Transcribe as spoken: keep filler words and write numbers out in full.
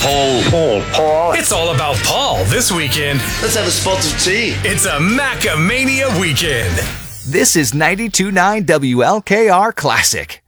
Paul. Paul. Paul. It's all about Paul this weekend. Let's have a spot of tea. It's a Macamania weekend. This is ninety-two point nine W L K R Classic.